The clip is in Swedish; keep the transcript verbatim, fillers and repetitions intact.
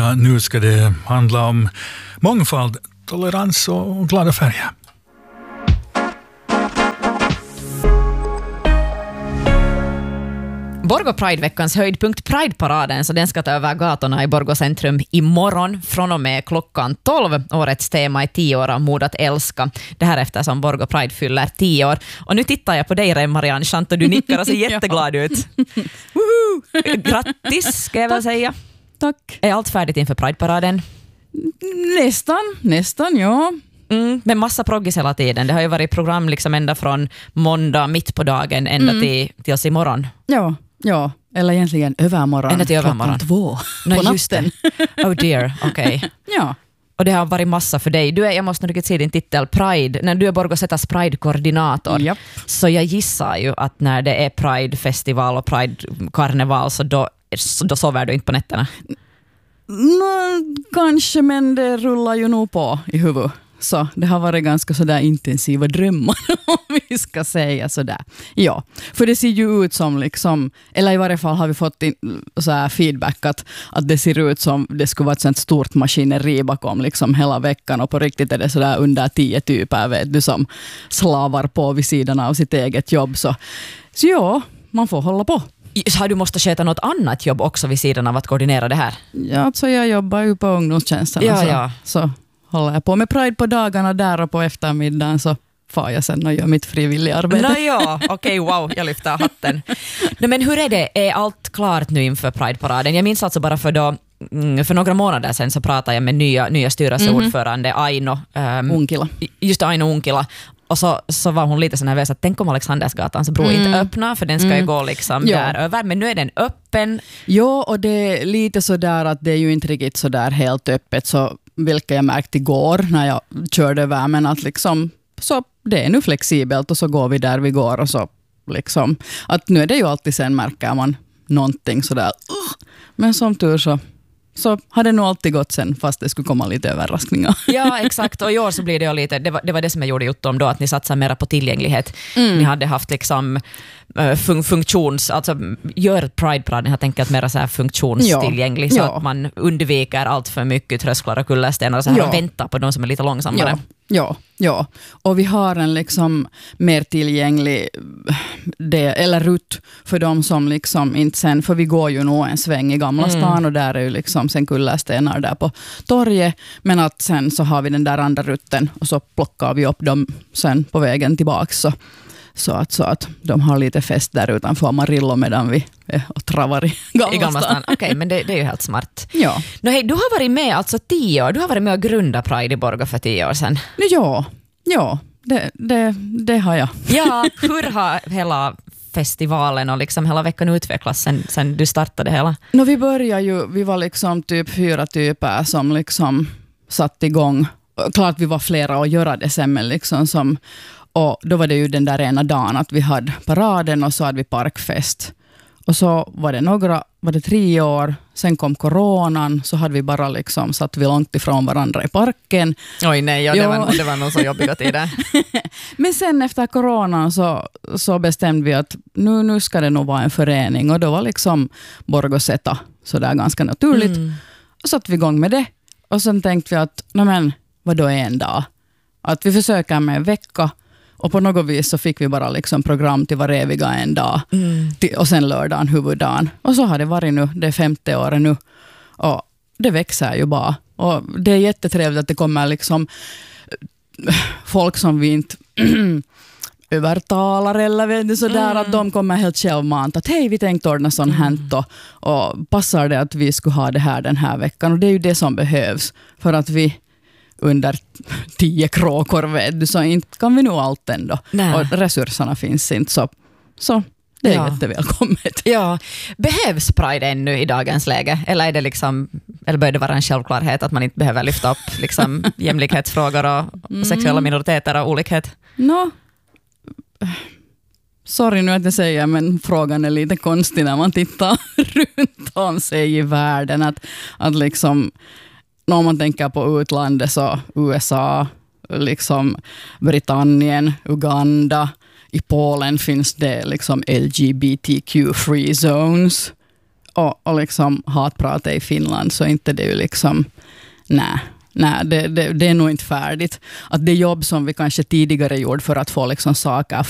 Ja, nu ska det handla om mångfald, tolerans och glada färger. Borgå Pride-veckans höjdpunkt, Pride-paraden, så den ska ta över gatorna i Borgå centrum imorgon från och med klockan tolv. Årets tema är tio år av mod att älska. Det här eftersom Borgå Pride fyller tio år. Och nu tittar jag på dig, Marianne Chant, och du nickar och ser jätteglad ut. Grattis, ska jag väl säga. Tack. Är allt färdigt inför Pride-paraden? Nästan, nästan, ja. Mm, med massa proggis hela tiden. Det har ju varit program liksom ända från måndag mitt på dagen ända mm. till, till oss imorgon. Ja, ja. Eller egentligen övermorgon. Ända till övermorgon. Klockan två no, på natten. Oh dear, okej. Okay. Ja. Och det har varit massa för dig. Du är, jag måste nog riktigt se din titel, Pride. När du är Borgå Zetas Pride-koordinator. Yep. Så jag gissar ju att när det är Pride-festival och Pride-karneval så då, då sover du inte på nätterna. No, kanske, men det rullar ju nog på i huvudet. Så det har varit ganska sådär intensiva drömmar, om vi ska säga sådär. Ja, för det ser ju ut som liksom, eller i varje fall har vi fått in, så här feedback att, att det ser ut som det skulle vara ett sånt stort maskineri bakom liksom hela veckan, och på riktigt är det sådär under tio typer, vet du, som slavar på vid sidan av sitt eget jobb. Så, så ja, man får hålla på. Har du måste sköta något annat jobb också vid sidan av att koordinera det här? Ja, alltså jag jobbar ju på ungdomstjänsten. Ja, så, ja. så håller jag på med Pride på dagarna där, och på eftermiddagen så far jag sen och gör mitt frivilliga arbete. No, ja, okej, okay, wow, jag lyfter hatten. No, men hur är det? Är allt klart nu inför Pride-paraden? Jag minns alltså bara för då, för några månader sedan så pratade jag med nya, nya styrelseordförande mm-hmm. Aino. Um, Unkila. Just Aino Unkila. Och så, så var hon lite så nervös att tänk om Alexandersgatans bro mm. inte öppna, för den ska mm. ju gå liksom ja. där över. Men nu är den öppen. Ja, och det är lite så där att det är ju inte riktigt så där helt öppet, så vilket jag märkte igår när jag körde över, men att liksom så det är nu flexibelt och så går vi där vi går, och så liksom att nu är det ju alltid sen märker man någonting sådär uh, men som tur så så har det nog alltid gått sen, fast det skulle komma lite överraskningar. Ja, exakt. Och i år så blir det ju lite, det var det, var det som jag gjorde gjort om då, att ni satsar mera på tillgänglighet. Mm. Ni hade haft liksom fun- funktions, alltså gör Pride-paraden, jag tänker att mera så här funktionstillgänglig, ja. så ja. att man undviker allt för mycket trösklar och kullerstenar och så här ja. och väntar på de som är lite långsammare. Ja. Ja, ja, och vi har en liksom mer tillgänglig del, eller rutt för de som liksom inte sen, för vi går ju nog en sväng i Gamla stan mm. och där är ju liksom sen kullerstenar där på torget, men att sen så har vi den där andra rutten och så plockar vi upp dem sen på vägen tillbaka, så, så, att, så att de har lite fest där utanför Amarillo medan vi är och travar i Gamla, I Gamla stan. stan. Okej, okay, men det, det är ju helt smart. Ja. No, hej, du har varit med alltså tio år, du har varit med och grunda Pride i Borgå för tio år sedan. Ja, ja det, det, det har jag. Ja, hur har hela festivalen och liksom hela veckan utvecklats sen, sen du startade hela? No, vi började ju, vi var liksom typ fyra typer som liksom satt igång. Klart vi var flera att göra det sen, men liksom som, och då var det ju den där ena dagen att vi hade paraden och så hade vi parkfest. Och så var det några, var det tre år, sen kom coronan, så hade vi bara liksom satt vi långt ifrån varandra i parken. Oj nej, ja, det, var, det var nog så jobbiga tider. Men sen efter coronan så, så bestämde vi att nu, nu ska det nog vara en förening, och då var liksom Borgå Zeta så där ganska naturligt. Mm. Och så satt vi igång med det, och sen tänkte vi att nej men, vad då är en dag? Att vi försöker med en vecka. Och på något vis så fick vi bara liksom program till var eviga en dag. Mm. Till, och sen lördagen, huvuddagen. Och så har det varit nu, det är femte året nu. Och det växer ju bara. Och det är jättetrevligt att det kommer liksom folk som vi inte övertalar eller vet du, sådär, mm. att de kommer helt självmant att hej, vi tänkte ordna sån mm. hänt och, och passar det att vi skulle ha det här den här veckan. Och det är ju det som behövs för att vi under tio kråkor, vet du, så inte kan vi nog allt ändå. Nej. Och resurserna finns inte, så, så det är ja. jättevälkommet. Ja. Behövs Pride ännu i dagens läge? Eller är det liksom, eller bör det vara en självklarhet att man inte behöver lyfta upp liksom jämlikhetsfrågor och, och sexuella minoriteter och olikhet? No. Sorry nu att jag säger, men frågan är lite konstig när man tittar runt om sig i världen. Att, att liksom när man tänker på utlandet så U S A, liksom Britannien, Uganda, i Polen finns det liksom L G B T Q free zones. och, och liksom hatpratet i Finland, så inte det är ju liksom, nej. Nej, det, det, det är nog inte färdigt. Att det jobb som vi kanske tidigare gjorde för att få liksom saker